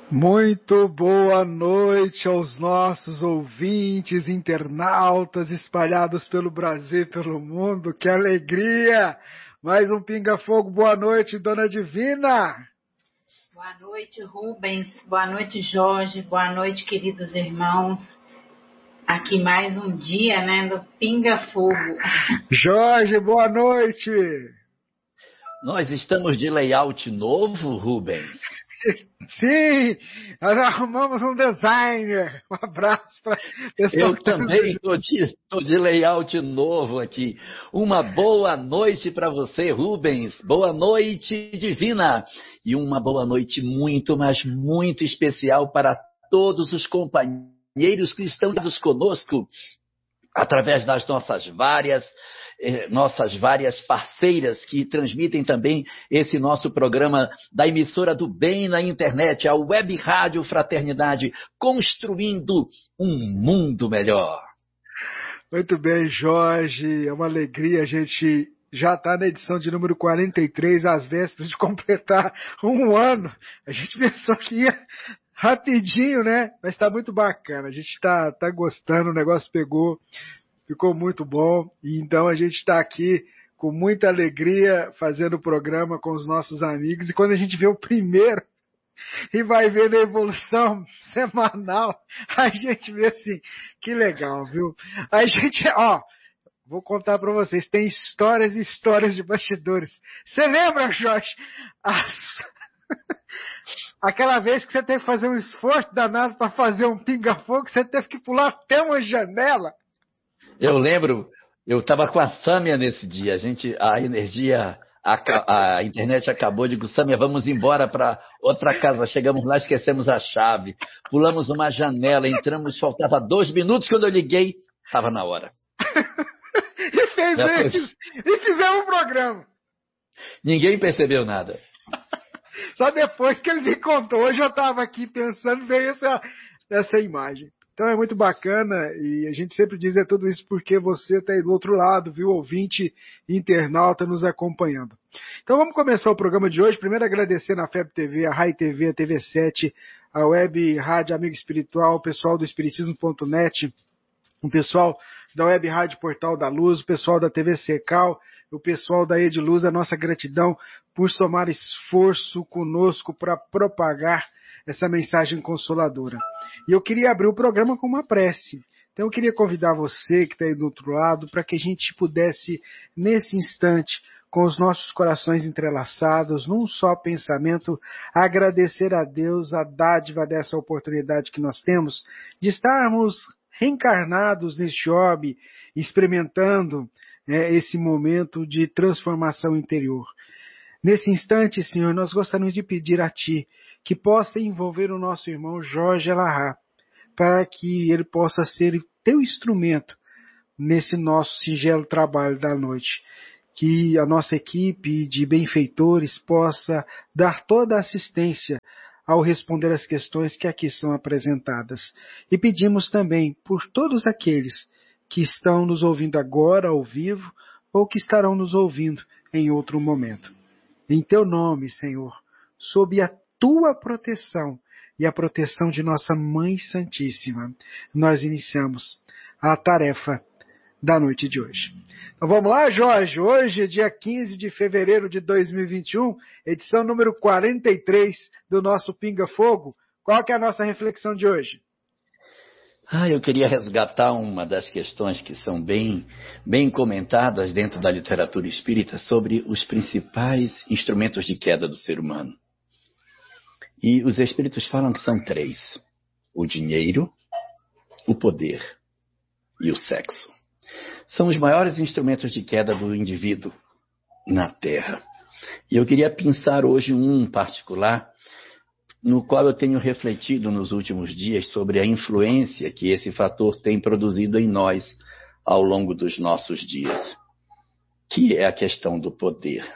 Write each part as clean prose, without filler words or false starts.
Muito boa noite aos nossos ouvintes, internautas espalhados pelo Brasil e pelo mundo. Que alegria! Mais um Pinga Fogo. Boa noite, Dona Divina. Boa noite, Rubens. Boa noite, Jorge. Boa noite, queridos irmãos. Aqui mais um dia, né, do Pinga Fogo. Jorge, boa noite. Nós estamos de layout novo, Rubens? Sim, nós arrumamos um designer. Um abraço para Eu também estou de layout novo aqui. Uma boa noite para você, Rubens. Boa noite, Divina. E uma boa noite muito, mas muito especial para todos os companheiros que estão conosco através das nossas várias parceiras que transmitem também esse nosso programa da emissora do bem na internet, a Web Rádio Fraternidade, construindo um mundo melhor. Muito bem, Jorge, é uma alegria, a gente já está na edição de número 43, às vésperas de completar um ano. A gente pensou que ia rapidinho, né? Mas está muito bacana, a gente está gostando, o negócio pegou. Ficou muito bom, e então a gente está aqui com muita alegria fazendo o programa com os nossos amigos, e quando a gente vê o primeiro e vai vendo a evolução semanal, a gente vê assim, que legal, viu? A gente, vou contar para vocês, tem histórias e histórias de bastidores. Você lembra, Jorge? Aquela vez que você teve que fazer um esforço danado para fazer um pinga-fogo, você teve que pular até uma janela. Eu lembro, eu estava com a Sâmia nesse dia, a internet acabou, digo, Sâmia, vamos embora para outra casa, chegamos lá, esquecemos a chave, pulamos uma janela, entramos, faltava 2 minutos, quando eu liguei, estava na hora. E fizemos um programa. Ninguém percebeu nada. Só depois que ele me contou, hoje eu estava aqui pensando, veio essa imagem. Então é muito bacana, e a gente sempre diz tudo isso porque você está aí do outro lado, viu, ouvinte internauta nos acompanhando. Então vamos começar o programa de hoje, primeiro agradecendo a FEB TV, a RAI TV, a TV7, a Web Rádio Amigo Espiritual, o pessoal do Espiritismo.net, o pessoal da Web Rádio Portal da Luz, o pessoal da TV Secal, o pessoal da Ediluz, a nossa gratidão por somar esforço conosco para propagar essa mensagem consoladora. E eu queria abrir o programa com uma prece. Então eu queria convidar você que está aí do outro lado para que a gente pudesse, nesse instante, com os nossos corações entrelaçados, num só pensamento, agradecer a Deus a dádiva dessa oportunidade que nós temos de estarmos reencarnados neste orbe, experimentando esse momento de transformação interior. Nesse instante, Senhor, nós gostaríamos de pedir a Ti que possa envolver o nosso irmão Jorge Elahá, para que ele possa ser Teu instrumento nesse nosso singelo trabalho da noite. Que a nossa equipe de benfeitores possa dar toda a assistência ao responder às questões que aqui são apresentadas. E pedimos também por todos aqueles que estão nos ouvindo agora ao vivo ou que estarão nos ouvindo em outro momento. Em Teu nome, Senhor, sob a Tua proteção e a proteção de nossa Mãe Santíssima, nós iniciamos a tarefa da noite de hoje. Então vamos lá, Jorge. Hoje é dia 15 de fevereiro de 2021, edição número 43 do nosso Pinga Fogo. Qual que é a nossa reflexão de hoje? Eu queria resgatar uma das questões que são bem comentadas dentro da literatura espírita sobre os principais instrumentos de queda do ser humano. E os espíritos falam que são 3: o dinheiro, o poder e o sexo. São os maiores instrumentos de queda do indivíduo na Terra. E eu queria pensar hoje um particular, no qual eu tenho refletido nos últimos dias sobre a influência que esse fator tem produzido em nós ao longo dos nossos dias, que é a questão do poder.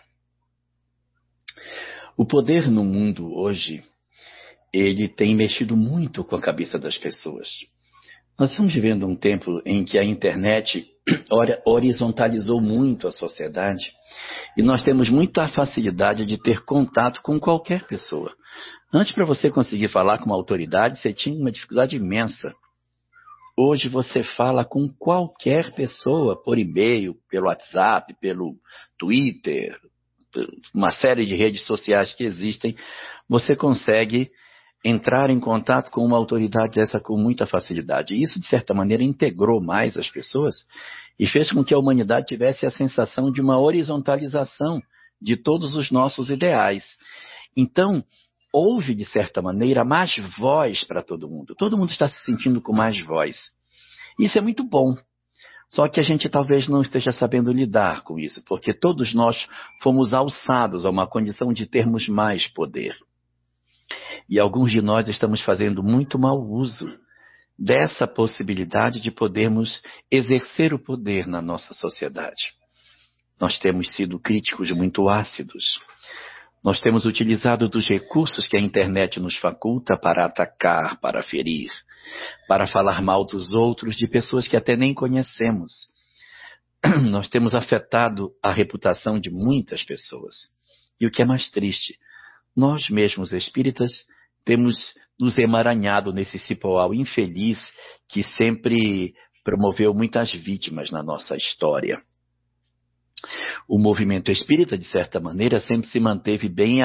O poder no mundo hoje, ele tem mexido muito com a cabeça das pessoas. Nós estamos vivendo um tempo em que a internet horizontalizou muito a sociedade e nós temos muita facilidade de ter contato com qualquer pessoa. Antes, para você conseguir falar com uma autoridade, você tinha uma dificuldade imensa. Hoje você fala com qualquer pessoa por e-mail, pelo WhatsApp, pelo Twitter, uma série de redes sociais que existem. Você consegue entrar em contato com uma autoridade dessa com muita facilidade. E isso, de certa maneira, integrou mais as pessoas e fez com que a humanidade tivesse a sensação de uma horizontalização de todos os nossos ideais. Então, houve, de certa maneira, mais voz para todo mundo. Todo mundo está se sentindo com mais voz. Isso é muito bom. Só que a gente talvez não esteja sabendo lidar com isso, porque todos nós fomos alçados a uma condição de termos mais poder. E alguns de nós estamos fazendo muito mau uso dessa possibilidade de podermos exercer o poder na nossa sociedade. Nós temos sido críticos muito ácidos. Nós temos utilizado dos recursos que a internet nos faculta para atacar, para ferir, para falar mal dos outros, de pessoas que até nem conhecemos. Nós temos afetado a reputação de muitas pessoas. E o que é mais triste, nós mesmos espíritas temos nos emaranhado nesse cipoal infeliz que sempre promoveu muitas vítimas na nossa história. O movimento espírita, de certa maneira, sempre se manteve bem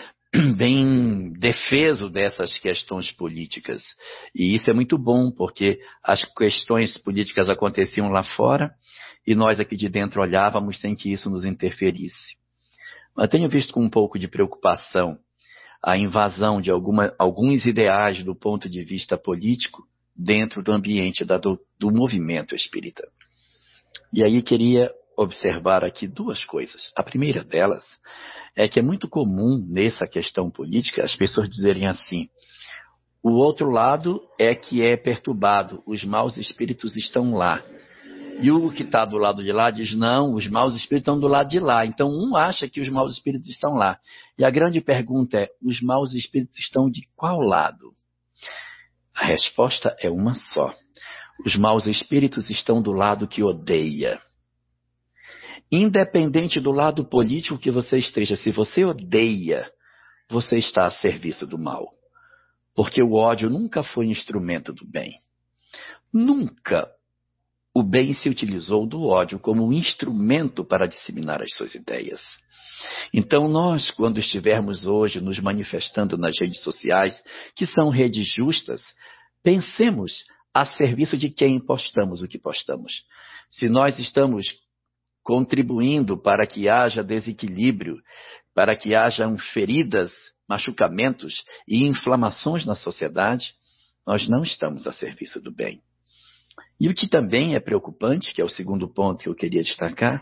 defeso dessas questões políticas. E isso é muito bom, porque as questões políticas aconteciam lá fora e nós aqui de dentro olhávamos sem que isso nos interferisse. Mas tenho visto com um pouco de preocupação a invasão de alguns ideais do ponto de vista político dentro do ambiente do movimento espírita. E aí queria observar aqui duas coisas. A primeira delas é que é muito comum nessa questão política as pessoas dizerem assim: o outro lado é que é perturbado, os maus espíritos estão lá. E o que está do lado de lá diz: não, os maus espíritos estão do lado de lá. Então um acha que os maus espíritos estão lá. E a grande pergunta é: os maus espíritos estão de qual lado? A resposta é uma só. Os maus espíritos estão do lado que odeia. Independente do lado político que você esteja, se você odeia, você está a serviço do mal. Porque o ódio nunca foi instrumento do bem. Nunca o bem se utilizou do ódio como um instrumento para disseminar as suas ideias. Então nós, quando estivermos hoje nos manifestando nas redes sociais, que são redes justas, pensemos a serviço de quem postamos o que postamos. Se nós estamos contribuindo para que haja desequilíbrio, para que hajam feridas, machucamentos e inflamações na sociedade, nós não estamos a serviço do bem. E o que também é preocupante, que é o segundo ponto que eu queria destacar,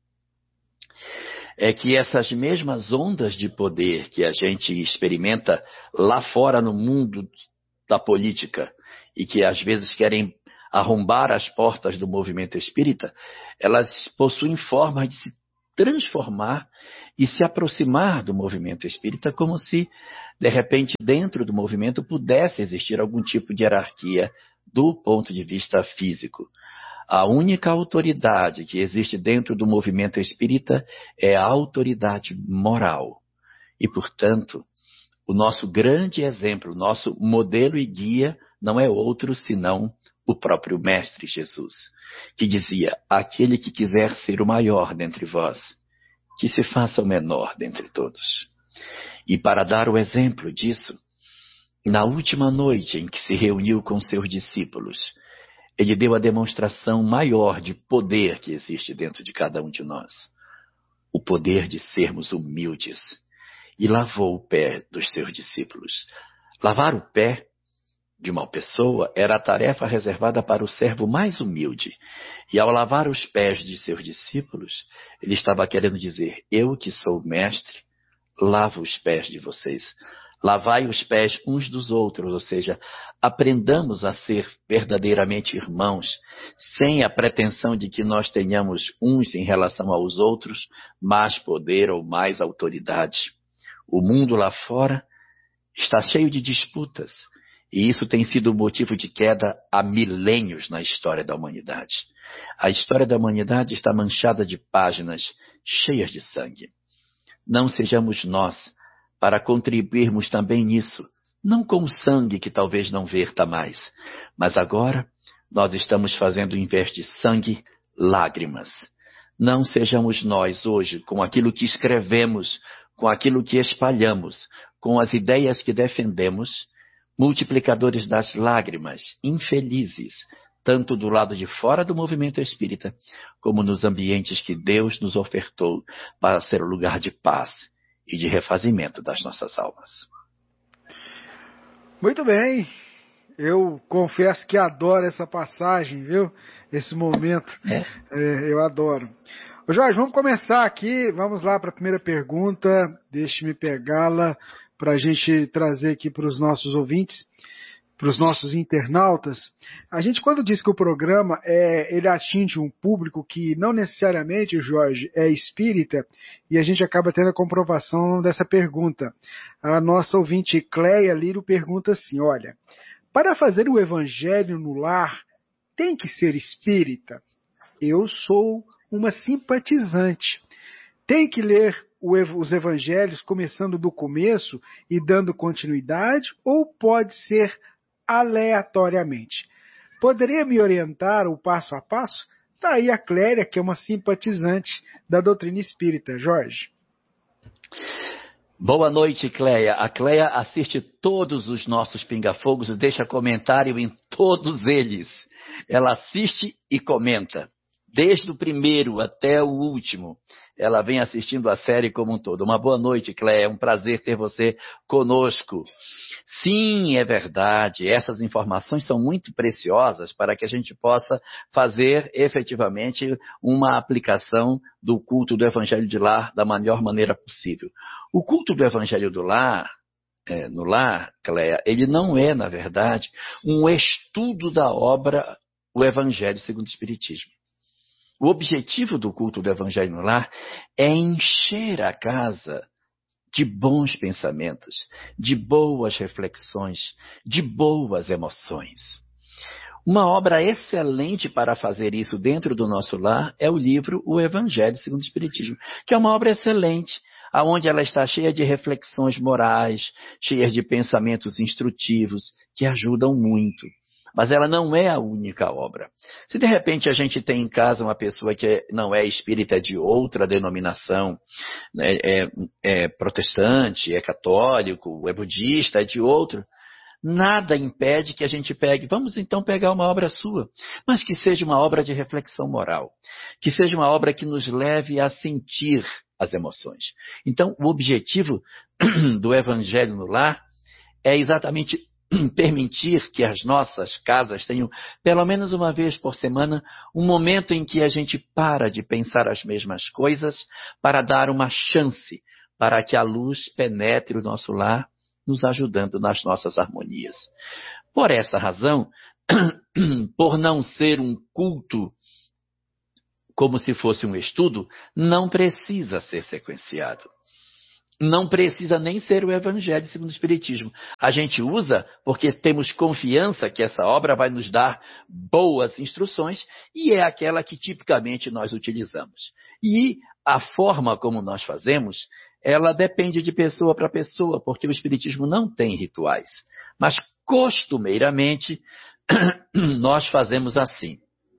é que essas mesmas ondas de poder que a gente experimenta lá fora no mundo da política e que às vezes querem arrombar as portas do movimento espírita, elas possuem formas de se transformar e se aproximar do movimento espírita, como se, de repente, dentro do movimento pudesse existir algum tipo de hierarquia do ponto de vista físico. A única autoridade que existe dentro do movimento espírita é a autoridade moral. E, portanto, o nosso grande exemplo, o nosso modelo e guia não é outro senão o próprio Mestre Jesus, que dizia: aquele que quiser ser o maior dentre vós, que se faça o menor dentre todos. E para dar o exemplo disso, na última noite em que se reuniu com seus discípulos, ele deu a demonstração maior de poder que existe dentro de cada um de nós. O poder de sermos humildes. E lavou o pé dos seus discípulos. Lavar o pé de uma pessoa era a tarefa reservada para o servo mais humilde. E ao lavar os pés de seus discípulos, ele estava querendo dizer: eu que sou o mestre, lavo os pés de vocês. Lavai os pés uns dos outros, ou seja, aprendamos a ser verdadeiramente irmãos, sem a pretensão de que nós tenhamos uns em relação aos outros mais poder ou mais autoridade. O mundo lá fora está cheio de disputas, E isso tem sido motivo de queda há milênios na história da humanidade. A história da humanidade está manchada de páginas cheias de sangue. Não sejamos nós para contribuirmos também nisso, não com o sangue que talvez não verta mais, mas agora nós estamos fazendo, em vez de sangue, lágrimas. Não sejamos nós hoje, com aquilo que escrevemos, com aquilo que espalhamos, com as ideias que defendemos, multiplicadores das lágrimas, infelizes, tanto do lado de fora do movimento espírita, como nos ambientes que Deus nos ofertou para ser o lugar de paz e de refazimento das nossas almas. Muito bem. Eu confesso que adoro essa passagem, viu? Esse momento. Eu adoro. Ô Jorge, vamos começar aqui. Vamos lá para a primeira pergunta. Deixe-me pegá-la para a gente trazer aqui para os nossos ouvintes, para os nossos internautas. A gente, quando diz que o programa ele atinge um público que não necessariamente, Jorge, é espírita, e a gente acaba tendo a comprovação dessa pergunta. A nossa ouvinte Cleia Lírio pergunta assim, olha, para fazer o evangelho no lar, tem que ser espírita? Eu sou uma simpatizante. Tem que ler os evangelhos começando do começo e dando continuidade, ou pode ser aleatoriamente? Poderia me orientar o passo a passo? Está aí a Cléria, que é uma simpatizante da doutrina espírita. Jorge. Boa noite, Cleia. A Cleia assiste todos os nossos Pinga-Fogos e deixa comentário em todos eles. Ela assiste e comenta. Desde o primeiro até o último, ela vem assistindo a série como um todo. Uma boa noite, Cléia. É um prazer ter você conosco. Sim, é verdade. Essas informações são muito preciosas para que a gente possa fazer efetivamente uma aplicação do culto do Evangelho de Lar da melhor maneira possível. O culto do Evangelho do Lar, no lar, Cléia, ele não é, na verdade, um estudo da obra O Evangelho segundo o Espiritismo. O objetivo do culto do Evangelho no Lar é encher a casa de bons pensamentos, de boas reflexões, de boas emoções. Uma obra excelente para fazer isso dentro do nosso lar é o livro O Evangelho segundo o Espiritismo, que é uma obra excelente, onde ela está cheia de reflexões morais, cheia de pensamentos instrutivos, que ajudam muito. Mas ela não é a única obra. Se de repente a gente tem em casa uma pessoa que não é espírita de outra denominação, é protestante, é católico, é budista, é de outro, nada impede que a gente pegue, vamos então pegar uma obra sua, mas que seja uma obra de reflexão moral, que seja uma obra que nos leve a sentir as emoções. Então, o objetivo do Evangelho no Lar é exatamente permitir que as nossas casas tenham, pelo menos uma vez por semana, um momento em que a gente para de pensar as mesmas coisas para dar uma chance para que a luz penetre o nosso lar, nos ajudando nas nossas harmonias. Por essa razão, por não ser um culto como se fosse um estudo, não precisa ser sequenciado. Não precisa nem ser o Evangelho segundo o Espiritismo. A gente usa porque temos confiança que essa obra vai nos dar boas instruções e é aquela que tipicamente nós utilizamos. E a forma como nós fazemos, ela depende de pessoa para pessoa, porque o Espiritismo não tem rituais. Mas costumeiramente nós fazemos assim.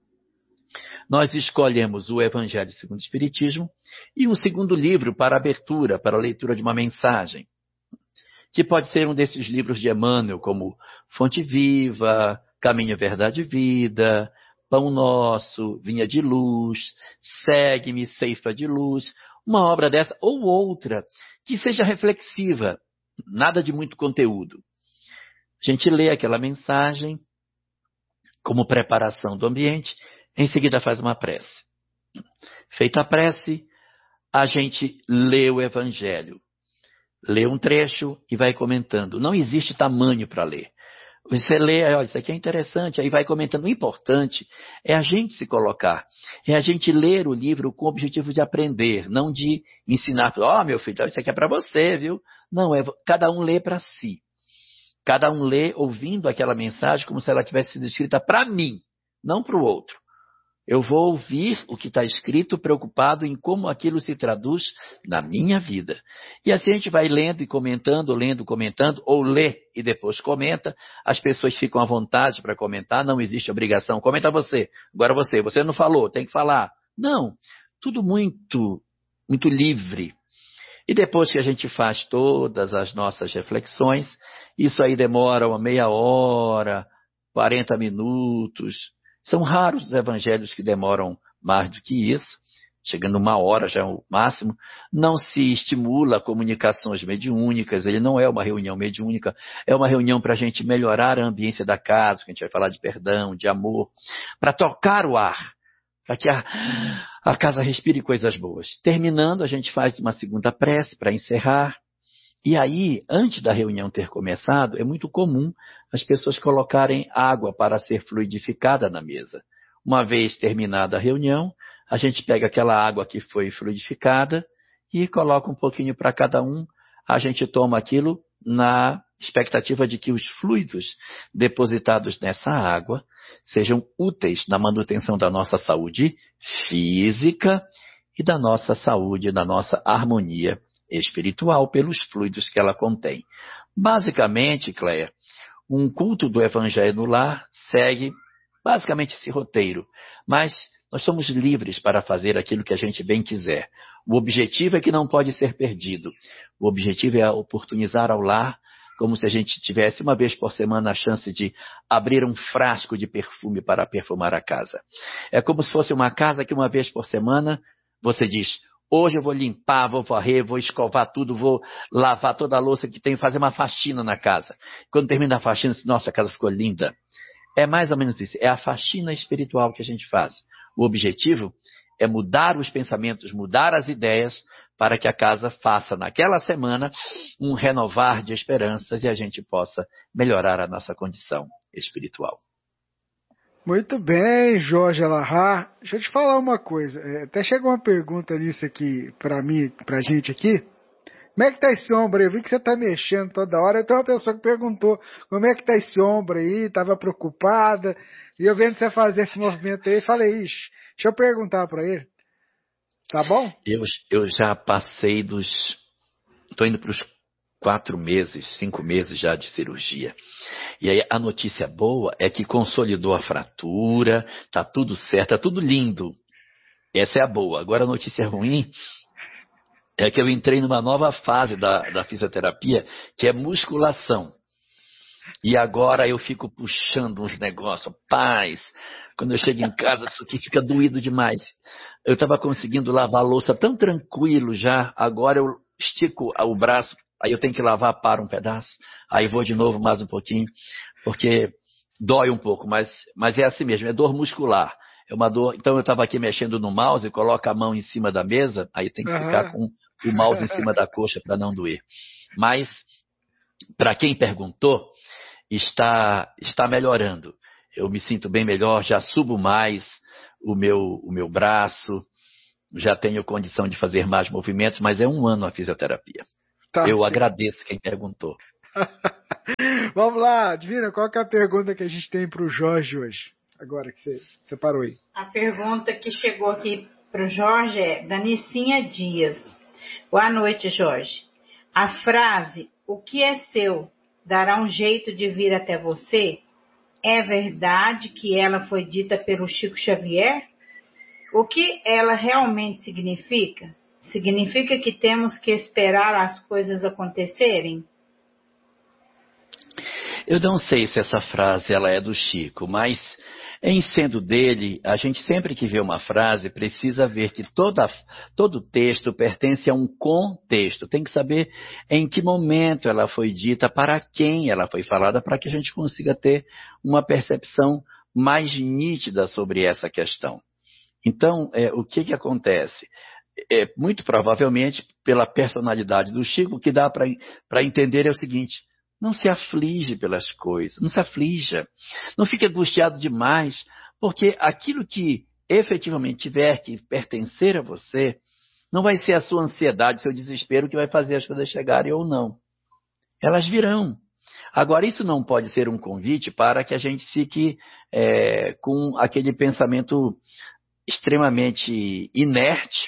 Nós escolhemos o Evangelho segundo o Espiritismo e um segundo livro para abertura, para a leitura de uma mensagem, que pode ser um desses livros de Emmanuel, como Fonte Viva, Caminho, Verdade e Vida, Pão Nosso, Vinha de Luz, Segue-me, Ceifa de Luz, uma obra dessa ou outra, que seja reflexiva, nada de muito conteúdo. A gente lê aquela mensagem como preparação do ambiente. Em seguida faz uma prece. Feita a prece, a gente lê o Evangelho. Lê um trecho e vai comentando. Não existe tamanho para ler. Você lê, olha, isso aqui é interessante, aí vai comentando. O importante é a gente se colocar. É a gente ler o livro com o objetivo de aprender, não de ensinar. Meu filho, isso aqui é para você, viu? Não, cada um lê para si. Cada um lê ouvindo aquela mensagem como se ela tivesse sido escrita para mim, não para o outro. Eu vou ouvir o que está escrito, preocupado em como aquilo se traduz na minha vida. E assim a gente vai lendo, comentando, ou lê e depois comenta. As pessoas ficam à vontade para comentar, não existe obrigação. Comenta você, agora você não falou, tem que falar. Não, tudo muito, muito livre. E depois que a gente faz todas as nossas reflexões, isso aí demora uma meia hora, 40 minutos. São raros os evangelhos que demoram mais do que isso, chegando uma hora já é o máximo. Não se estimula comunicações mediúnicas, ele não é uma reunião mediúnica, é uma reunião para a gente melhorar a ambiência da casa, que a gente vai falar de perdão, de amor, para tocar o ar, para que a casa respire coisas boas. Terminando, a gente faz uma segunda prece para encerrar. E aí, antes da reunião ter começado, é muito comum as pessoas colocarem água para ser fluidificada na mesa. Uma vez terminada a reunião, a gente pega aquela água que foi fluidificada e coloca um pouquinho para cada um. A gente toma aquilo na expectativa de que os fluidos depositados nessa água sejam úteis na manutenção da nossa saúde física e da nossa saúde, da nossa harmonia espiritual pelos fluidos que ela contém. Basicamente, Cléia, um culto do Evangelho no lar segue basicamente esse roteiro, mas nós somos livres para fazer aquilo que a gente bem quiser. O objetivo é que não pode ser perdido. O objetivo é oportunizar ao lar como se a gente tivesse uma vez por semana a chance de abrir um frasco de perfume para perfumar a casa. É como se fosse uma casa que uma vez por semana você diz: hoje eu vou limpar, vou varrer, vou escovar tudo, vou lavar toda a louça que tenho, fazer uma faxina na casa. Quando termina a faxina, nossa, a casa ficou linda. É mais ou menos isso, é a faxina espiritual que a gente faz. O objetivo é mudar os pensamentos, mudar as ideias, para que a casa faça naquela semana um renovar de esperanças e a gente possa melhorar a nossa condição espiritual. Muito bem, Jorge Alahá. Deixa eu te falar uma coisa. Até chegou uma pergunta nisso aqui para mim, pra gente aqui. Como é que tá esse ombro aí? Eu vi que você tá mexendo toda hora. Então uma pessoa que perguntou como é que tá esse ombro aí, tava preocupada. E eu vendo você fazer esse movimento aí, falei, ixi, deixa eu perguntar para ele. Tá bom? Eu já passei estou indo para os 4 meses, 5 meses já de cirurgia. E aí a notícia boa é que consolidou a fratura, tá tudo certo, tá tudo lindo. Essa é a boa. Agora a notícia ruim é que eu entrei numa nova fase da fisioterapia, que é musculação. E agora eu fico puxando uns negócios, paz. Quando eu chego em casa, isso aqui fica doído demais. Eu estava conseguindo lavar a louça tão tranquilo já, agora eu estico o braço, aí eu tenho que lavar para um pedaço, aí vou de novo mais um pouquinho, porque dói um pouco, mas é assim mesmo, é dor muscular. É uma dor. Então eu estava aqui mexendo no mouse, coloco a mão em cima da mesa, aí tem que ficar com o mouse em cima da coxa para não doer. Mas, para quem perguntou, está melhorando. Eu me sinto bem melhor, já subo mais o meu braço, já tenho condição de fazer mais movimentos, mas é 1 ano a fisioterapia. Tá, eu agradeço quem perguntou. Vamos lá, Divina, qual que é a pergunta que a gente tem para o Jorge hoje? Agora que você separou aí. A pergunta que chegou aqui para o Jorge é da Nicinha Dias. Boa noite, Jorge. A frase, o que é seu, dará um jeito de vir até você? É verdade que ela foi dita pelo Chico Xavier? O que ela realmente significa? Significa que temos que esperar as coisas acontecerem? Eu não sei se essa frase ela é do Chico, mas em sendo dele, a gente sempre que vê uma frase precisa ver que todo texto pertence a um contexto. Tem que saber em que momento ela foi dita, para quem ela foi falada, para que a gente consiga ter uma percepção mais nítida sobre essa questão. Então, o que acontece? Muito provavelmente, pela personalidade do Chico, o que dá para entender é o seguinte: não se aflige pelas coisas, não se aflija, não fique angustiado demais, porque aquilo que efetivamente tiver que pertencer a você, não vai ser a sua ansiedade, seu desespero que vai fazer as coisas chegarem ou não. Elas virão. Agora, isso não pode ser um convite para que a gente fique com aquele pensamento extremamente inerte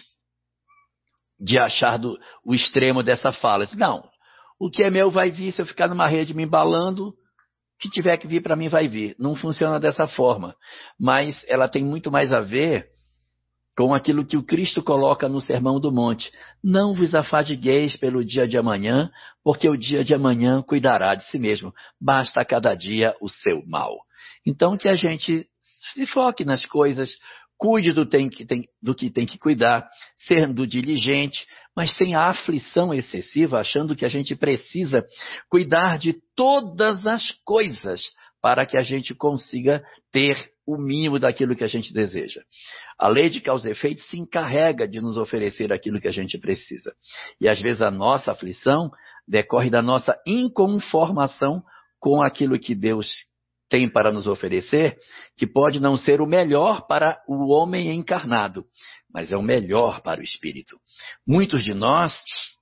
de achar o extremo dessa fala. Não, o que é meu vai vir, se eu ficar numa rede me embalando, o que tiver que vir para mim vai vir. Não funciona dessa forma, mas ela tem muito mais a ver com aquilo que o Cristo coloca no Sermão do Monte. Não vos afadigueis pelo dia de amanhã, porque o dia de amanhã cuidará de si mesmo. Basta a cada dia o seu mal. Então que a gente se foque nas coisas, cuide do que tem que cuidar, sendo diligente, mas sem a aflição excessiva, achando que a gente precisa cuidar de todas as coisas para que a gente consiga ter o mínimo daquilo que a gente deseja. A lei de causa e efeito se encarrega de nos oferecer aquilo que a gente precisa. E às vezes a nossa aflição decorre da nossa inconformação com aquilo que Deus tem para nos oferecer, que pode não ser o melhor para o homem encarnado, mas é o melhor para o espírito. Muitos de nós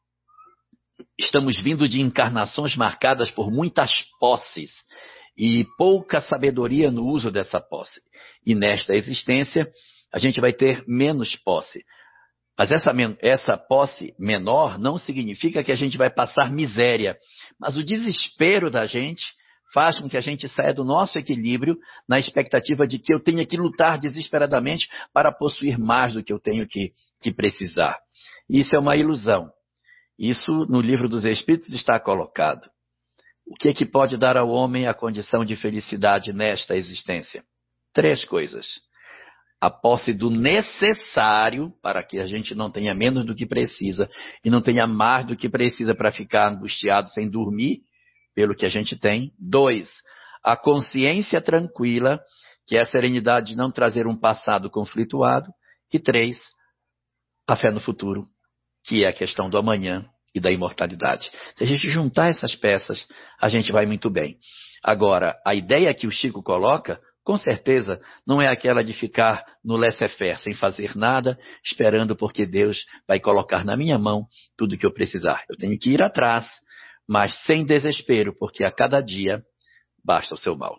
estamos vindo de encarnações marcadas por muitas posses e pouca sabedoria no uso dessa posse. E nesta existência, a gente vai ter menos posse. Mas essa posse menor não significa que a gente vai passar miséria. Mas o desespero da gente faz com que a gente saia do nosso equilíbrio na expectativa de que eu tenha que lutar desesperadamente para possuir mais do que eu tenho que precisar. Isso é uma ilusão. Isso no Livro dos Espíritos está colocado. O que é que pode dar ao homem a condição de felicidade nesta existência? 3 coisas. A posse do necessário, para que a gente não tenha menos do que precisa e não tenha mais do que precisa para ficar angustiado sem dormir pelo que a gente tem. 2, a consciência tranquila, que é a serenidade de não trazer um passado conflituado. E 3, a fé no futuro, que é a questão do amanhã e da imortalidade. Se a gente juntar essas peças, a gente vai muito bem. Agora, a ideia que o Chico coloca, com certeza, não é aquela de ficar no laissez-faire, sem fazer nada, esperando porque Deus vai colocar na minha mão tudo que eu precisar. Eu tenho que ir atrás, mas sem desespero, porque a cada dia basta o seu mal.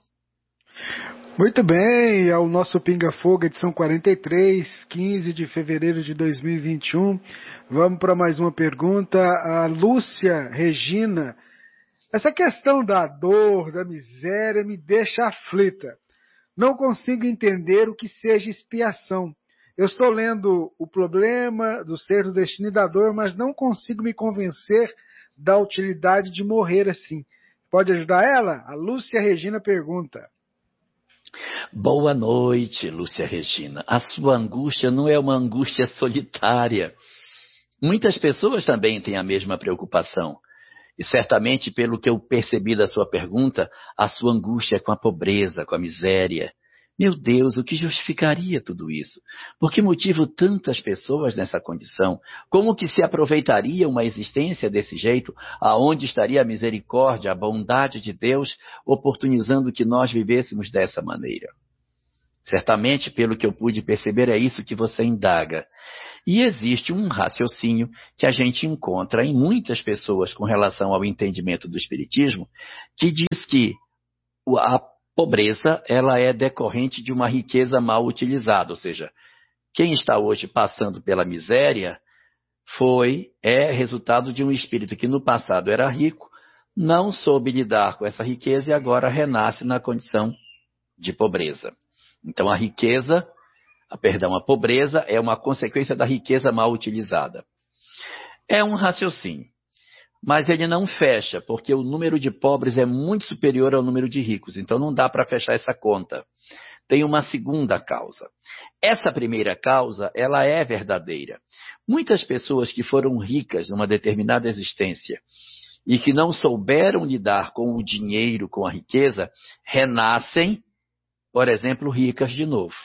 Muito bem, é o nosso Pinga Fogo, edição 43, 15 de fevereiro de 2021. Vamos para mais uma pergunta. A Lúcia Regina. Essa questão da dor, da miséria, me deixa aflita. Não consigo entender o que seja expiação. Eu estou lendo O Problema do Ser, do Destino e da Dor, mas não consigo me convencer da utilidade de morrer assim. Pode ajudar ela? A Lúcia Regina pergunta. Boa noite, Lúcia Regina. A sua angústia não é uma angústia solitária. Muitas pessoas também têm a mesma preocupação. E certamente, pelo que eu percebi da sua pergunta, a sua angústia é com a pobreza, com a miséria. Meu Deus, o que justificaria tudo isso? Por que motivo tantas pessoas nessa condição? Como que se aproveitaria uma existência desse jeito? Aonde estaria a misericórdia, a bondade de Deus, oportunizando que nós vivêssemos dessa maneira? Certamente, pelo que eu pude perceber, é isso que você indaga. E existe um raciocínio que a gente encontra em muitas pessoas com relação ao entendimento do Espiritismo, que diz que a pobreza ela é decorrente de uma riqueza mal utilizada, ou seja, quem está hoje passando pela miséria é resultado de um espírito que no passado era rico, não soube lidar com essa riqueza e agora renasce na condição de pobreza. Então a pobreza é uma consequência da riqueza mal utilizada. É um raciocínio, mas ele não fecha, porque o número de pobres é muito superior ao número de ricos, então não dá para fechar essa conta. Tem uma segunda causa. Essa primeira causa, ela é verdadeira. Muitas pessoas que foram ricas numa determinada existência e que não souberam lidar com o dinheiro, com a riqueza, renascem, por exemplo, ricas de novo.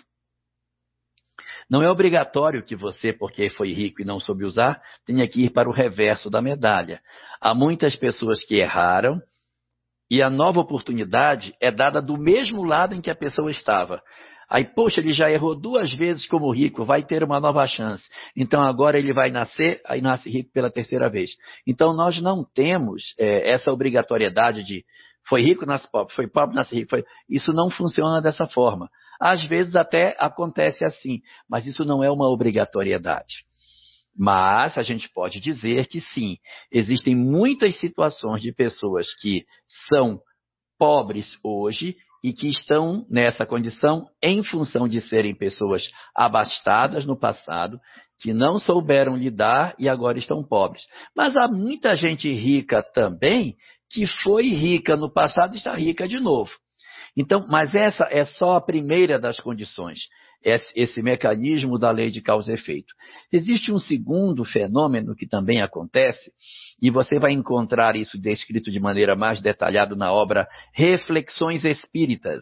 Não é obrigatório que você, porque foi rico e não soube usar, tenha que ir para o reverso da medalha. Há muitas pessoas que erraram e a nova oportunidade é dada do mesmo lado em que a pessoa estava. Aí, poxa, ele já errou 2 vezes como rico, vai ter uma nova chance. Então agora ele vai nascer, aí nasce rico pela 3ª vez. Então nós não temos essa obrigatoriedade de foi rico, nasce pobre, foi pobre, nasce rico. Isso não funciona dessa forma. Às vezes até acontece assim, mas isso não é uma obrigatoriedade. Mas a gente pode dizer que sim, existem muitas situações de pessoas que são pobres hoje e que estão nessa condição em função de serem pessoas abastadas no passado, que não souberam lidar e agora estão pobres. Mas há muita gente rica também que foi rica no passado e está rica de novo. Então, mas essa é só a primeira das condições, esse mecanismo da lei de causa e efeito. Existe um segundo fenômeno que também acontece, e você vai encontrar isso descrito de maneira mais detalhada na obra Reflexões Espíritas,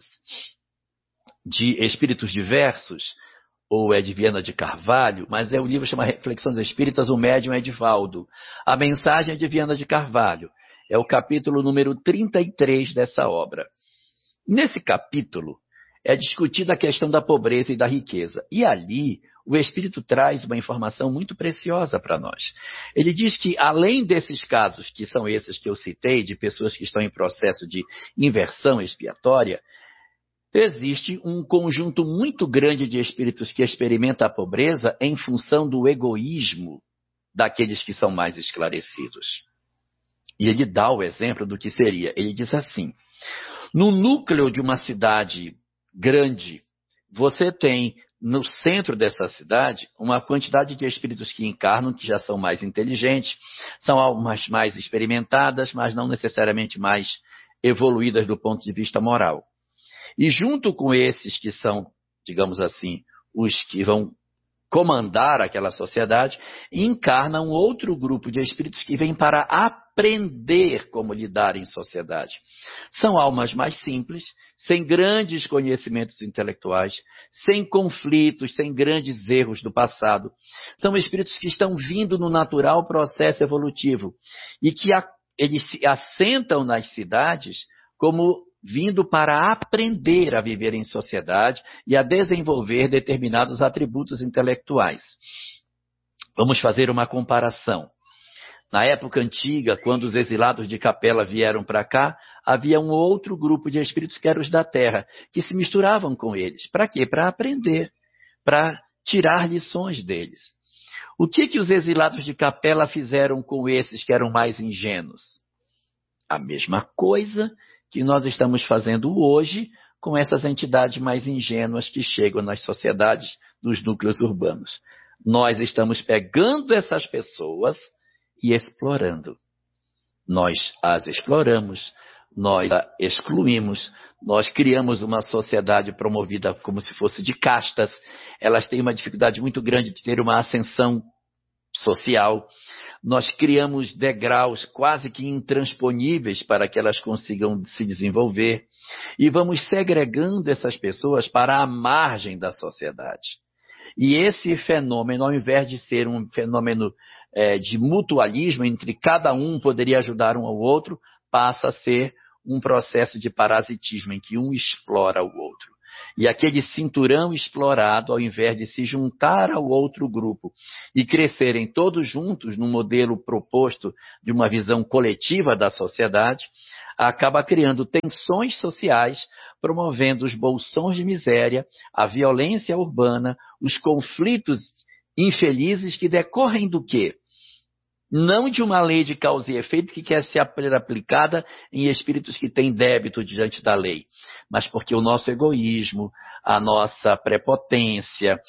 de Espíritos Diversos, ou é de Viana de Carvalho, mas o livro chama Reflexões Espíritas, o médium é Edivaldo. A mensagem é de Viana de Carvalho, é o capítulo número 33 dessa obra. Nesse capítulo é discutida a questão da pobreza e da riqueza. E ali o Espírito traz uma informação muito preciosa para nós. Ele diz que, além desses casos, que são esses que eu citei, de pessoas que estão em processo de inversão expiatória, existe um conjunto muito grande de espíritos que experimenta a pobreza em função do egoísmo daqueles que são mais esclarecidos. E ele dá o exemplo do que seria. Ele diz assim: no núcleo de uma cidade grande, você tem, no centro dessa cidade, uma quantidade de espíritos que encarnam, que já são mais inteligentes, são almas mais experimentadas, mas não necessariamente mais evoluídas do ponto de vista moral. E junto com esses que são, digamos assim, os que vão comandar aquela sociedade, encarna um outro grupo de espíritos que vêm para aprender como lidar em sociedade. São almas mais simples, sem grandes conhecimentos intelectuais, sem conflitos, sem grandes erros do passado. São espíritos que estão vindo no natural processo evolutivo e que eles se assentam nas cidades como vindo para aprender a viver em sociedade e a desenvolver determinados atributos intelectuais. Vamos fazer uma comparação. Na época antiga, quando os exilados de Capela vieram para cá, havia um outro grupo de espíritos que eram os da terra, que se misturavam com eles. Para quê? Para aprender, para tirar lições deles. O que os exilados de Capela fizeram com esses que eram mais ingênuos? A mesma coisa que nós estamos fazendo hoje com essas entidades mais ingênuas que chegam nas sociedades dos núcleos urbanos. Nós estamos pegando essas pessoas e explorando. Nós as exploramos, nós as excluímos, nós criamos uma sociedade promovida como se fosse de castas. Elas têm uma dificuldade muito grande de ter uma ascensão social. Nós criamos degraus quase que intransponíveis para que elas consigam se desenvolver e vamos segregando essas pessoas para a margem da sociedade. E esse fenômeno, ao invés de ser um fenômeno de mutualismo, entre cada um poderia ajudar um ao outro, passa a ser um processo de parasitismo, em que um explora o outro. E aquele cinturão explorado, ao invés de se juntar ao outro grupo e crescerem todos juntos num modelo proposto de uma visão coletiva da sociedade, acaba criando tensões sociais, promovendo os bolsões de miséria, a violência urbana, os conflitos infelizes que decorrem do quê? Não de uma lei de causa e efeito que quer ser aplicada em espíritos que têm débito diante da lei, mas porque o nosso egoísmo, a nossa prepotência,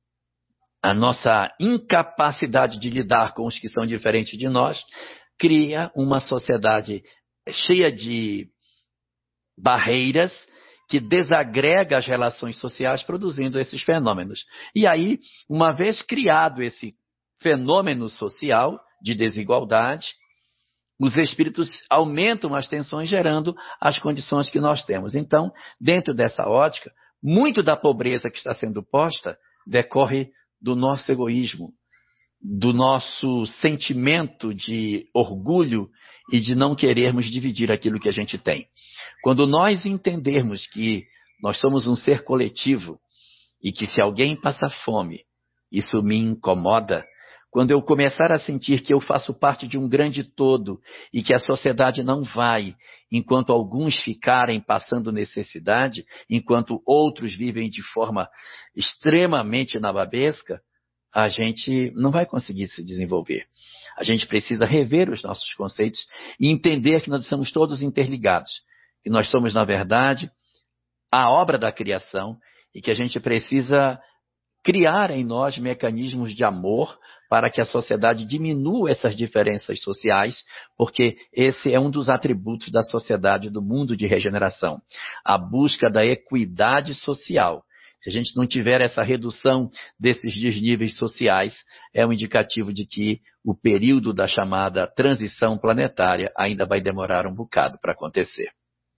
a nossa incapacidade de lidar com os que são diferentes de nós, cria uma sociedade cheia de barreiras que desagrega as relações sociais, produzindo esses fenômenos. E aí, uma vez criado esse fenômeno social de desigualdade, os espíritos aumentam as tensões, gerando as condições que nós temos. Então, dentro dessa ótica, muito da pobreza que está sendo posta decorre do nosso egoísmo, do nosso sentimento de orgulho e de não querermos dividir aquilo que a gente tem. Quando nós entendermos que nós somos um ser coletivo, e que se alguém passa fome, isso me incomoda, quando eu começar a sentir que eu faço parte de um grande todo e que a sociedade não vai, enquanto alguns ficarem passando necessidade, enquanto outros vivem de forma extremamente nababesca, a gente não vai conseguir se desenvolver. A gente precisa rever os nossos conceitos e entender que nós somos todos interligados, que nós somos, na verdade, a obra da criação e que a gente precisa criar em nós mecanismos de amor para que a sociedade diminua essas diferenças sociais, porque esse é um dos atributos da sociedade do mundo de regeneração, a busca da equidade social. Se a gente não tiver essa redução desses desníveis sociais, é um indicativo de que o período da chamada transição planetária ainda vai demorar um bocado para acontecer.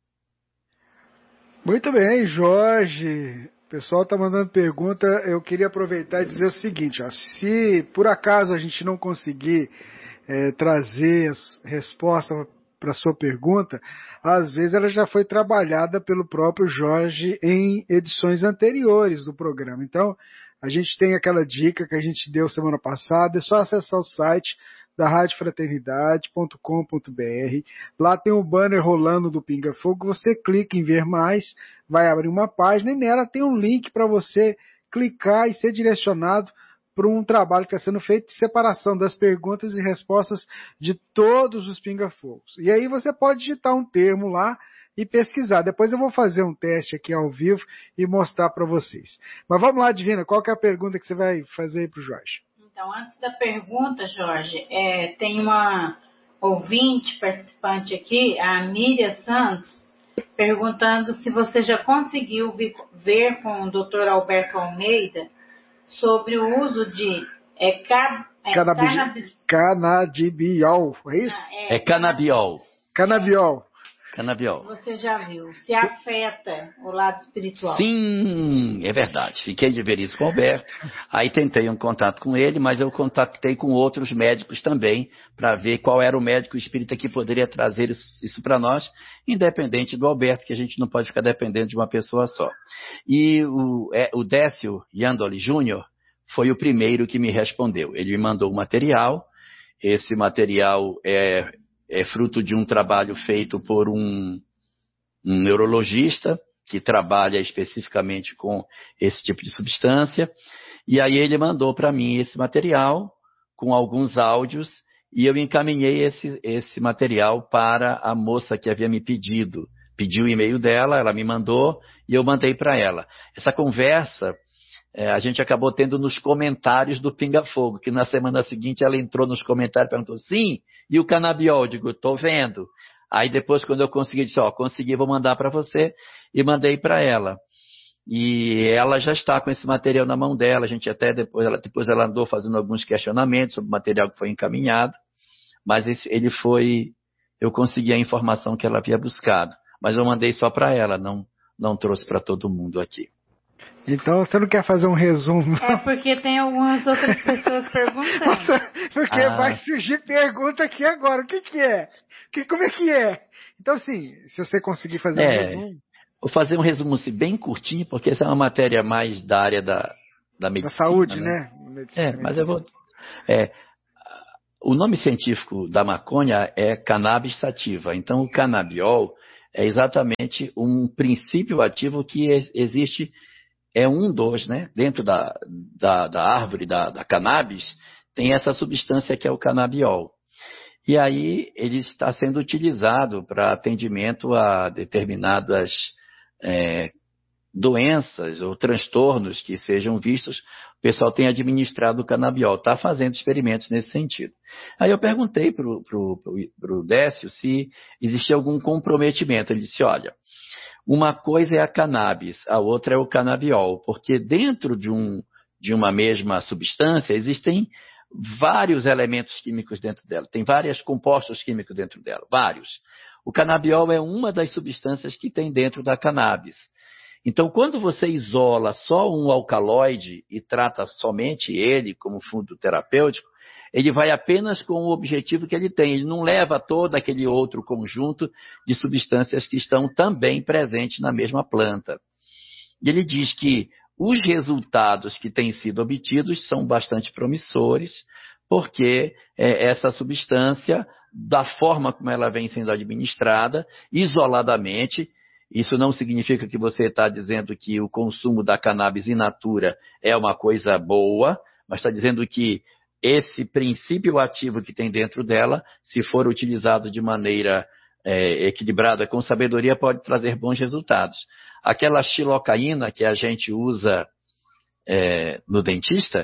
Muito bem, Jorge. O pessoal está mandando pergunta. Eu queria aproveitar e dizer o seguinte, ó, se por acaso a gente não conseguir trazer as respostas para a sua pergunta, às vezes ela já foi trabalhada pelo próprio Jorge em edições anteriores do programa. Então, a gente tem aquela dica que a gente deu semana passada, é só acessar o site da radiofraternidade.com.br. Lá tem um banner rolando do Pinga Fogo, você clica em ver mais, vai abrir uma página e nela tem um link para você clicar e ser direcionado para um trabalho que está sendo feito de separação das perguntas e respostas de todos os pinga-fogos. E aí você pode digitar um termo lá e pesquisar. Depois eu vou fazer um teste aqui ao vivo e mostrar para vocês. Mas vamos lá, Divina, qual que é a pergunta que você vai fazer aí para o Jorge? Então, antes da pergunta, Jorge, tem uma ouvinte participante aqui, a Miriam Santos, perguntando se você já conseguiu ver com o Dr. Alberto Almeida sobre o uso de canabidiol, é isso? É canabiol. Canabiol. Canabiol. Você já viu, se afeta o lado espiritual. Sim, é verdade. Fiquei de ver isso com o Alberto. Aí tentei um contato com ele, mas eu contactei com outros médicos também, para ver qual era o médico espírita que poderia trazer isso para nós, independente do Alberto, que a gente não pode ficar dependendo de uma pessoa só. E o Décio Yandoli Júnior foi o primeiro que me respondeu. Ele me mandou um material. Esse material é fruto de um trabalho feito por um neurologista que trabalha especificamente com esse tipo de substância. E aí ele mandou para mim esse material com alguns áudios e eu encaminhei esse material para a moça que havia me pediu o e-mail dela, ela me mandou e eu mandei para ela. Essa conversa a gente acabou tendo nos comentários do Pinga Fogo, que na semana seguinte ela entrou nos comentários e perguntou, sim, e o canabiol? Eu digo, estou vendo. Aí depois, quando eu consegui, disse, consegui, vou mandar para você, e mandei para ela. E ela já está com esse material na mão dela, a gente até depois ela andou fazendo alguns questionamentos sobre o material que foi encaminhado, mas eu consegui a informação que ela havia buscado, mas eu mandei só para ela, não trouxe para todo mundo aqui. Então, você não quer fazer um resumo? É porque tem algumas outras pessoas perguntando. Nossa, porque vai surgir pergunta aqui agora. O que é? Como é que é? Então, assim, se você conseguir fazer um resumo... Vou fazer um resumo assim, bem curtinho, porque essa é uma matéria mais da área da medicina. Da saúde, né? Medicina. Mas eu vou... o nome científico da maconha é cannabis sativa. Então, o canabiol é exatamente um princípio ativo que existe... um dos, né? Dentro da árvore da cannabis, tem essa substância que é o canabiol. E aí ele está sendo utilizado para atendimento a determinadas doenças ou transtornos que sejam vistos. O pessoal tem administrado o canabiol, está fazendo experimentos nesse sentido. Aí eu perguntei para o Décio se existia algum comprometimento. Ele disse, olha, uma coisa é a cannabis, a outra é o canabiol, porque dentro de uma mesma substância existem vários elementos químicos dentro dela, tem vários compostos químicos dentro dela, vários. O canabiol é uma das substâncias que tem dentro da cannabis. Então, quando você isola só um alcaloide e trata somente ele como fundo terapêutico, ele vai apenas com o objetivo que ele tem. Ele não leva todo aquele outro conjunto de substâncias que estão também presentes na mesma planta. E ele diz que os resultados que têm sido obtidos são bastante promissores, porque essa substância, da forma como ela vem sendo administrada, isoladamente, isso não significa que você está dizendo que o consumo da cannabis in natura é uma coisa boa, mas está dizendo que esse princípio ativo que tem dentro dela, se for utilizado de maneira equilibrada, com sabedoria, pode trazer bons resultados. Aquela xilocaína que a gente usa no dentista,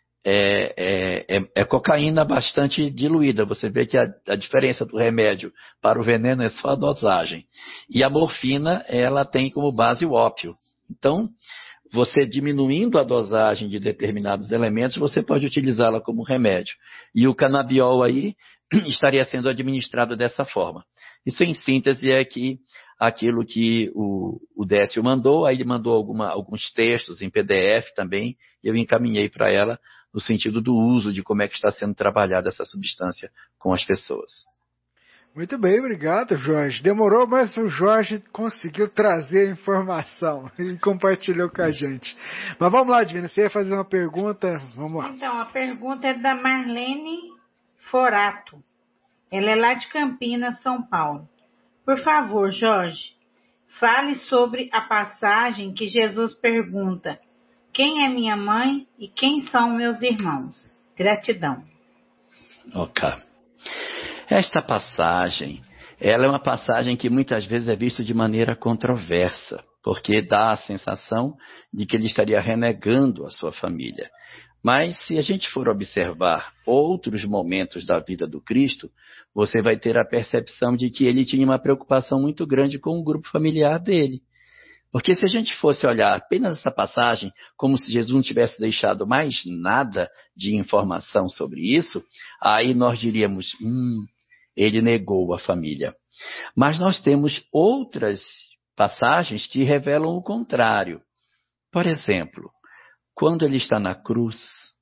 é cocaína bastante diluída. Você vê que a diferença do remédio para o veneno é só a dosagem. E a morfina, ela tem como base o ópio. Então, você diminuindo a dosagem de determinados elementos, você pode utilizá-la como remédio. E o canabiol aí estaria sendo administrado dessa forma. Isso, em síntese, é aquilo que o Décio mandou. Aí ele mandou alguns textos em PDF também, e eu encaminhei para ela no sentido do uso, de como é que está sendo trabalhada essa substância com as pessoas. Muito bem, obrigado, Jorge. Demorou, mas o Jorge conseguiu trazer a informação e compartilhou com a gente. Mas vamos lá, Divina, você ia fazer uma pergunta? Vamos lá. Então, a pergunta é da Marlene Forato. Ela é lá de Campinas, São Paulo. Por favor, Jorge, fale sobre a passagem que Jesus pergunta: quem é minha mãe e quem são meus irmãos? Gratidão. Ok. Esta passagem, ela é uma passagem que muitas vezes é vista de maneira controversa, porque dá a sensação de que ele estaria renegando a sua família. Mas se a gente for observar outros momentos da vida do Cristo, você vai ter a percepção de que ele tinha uma preocupação muito grande com o grupo familiar dele. Porque se a gente fosse olhar apenas essa passagem como se Jesus não tivesse deixado mais nada de informação sobre isso, aí nós diríamos, ele negou a família. Mas nós temos outras passagens que revelam o contrário. Por exemplo, quando ele está na cruz,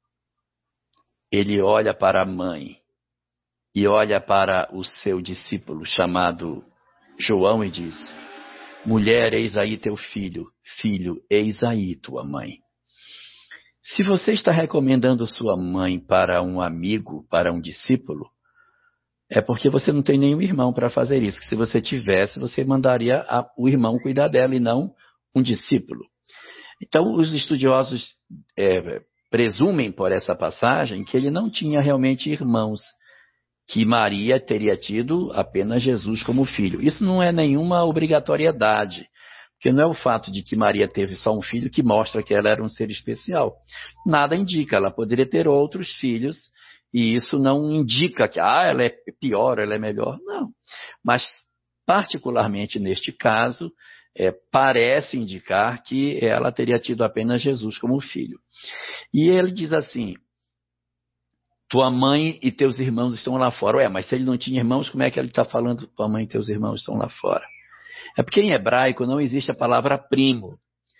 ele olha para a mãe e olha para o seu discípulo chamado João e diz: mulher, eis aí teu filho. Filho, eis aí tua mãe. Se você está recomendando sua mãe para um amigo, para um discípulo, é porque você não tem nenhum irmão para fazer isso. Que se você tivesse, você mandaria o irmão cuidar dela e não um discípulo. Então, os estudiosos presumem por essa passagem que ele não tinha realmente irmãos, que Maria teria tido apenas Jesus como filho. Isso não é nenhuma obrigatoriedade, porque não é o fato de que Maria teve só um filho que mostra que ela era um ser especial. Nada indica, ela poderia ter outros filhos, e isso não indica que ela é pior, ela é melhor. Não. Mas, particularmente neste caso, parece indicar que ela teria tido apenas Jesus como filho. E ele diz assim: tua mãe e teus irmãos estão lá fora. Mas se ele não tinha irmãos, como é que ele está falando tua mãe e teus irmãos estão lá fora? É porque em hebraico não existe a palavra primo.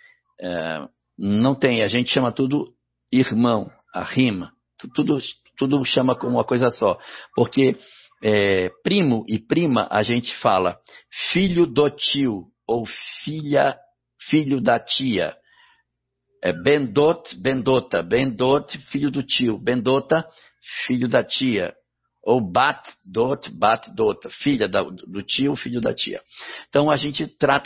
Não tem, a gente chama tudo irmão, a rima. Tudo chama como uma coisa só. Porque primo e prima a gente fala filho do tio ou filho da tia. Bendota, filho do tio. Bendota, filho da tia. Ou bat-dota, filha do tio, filho da tia. Então a gente trata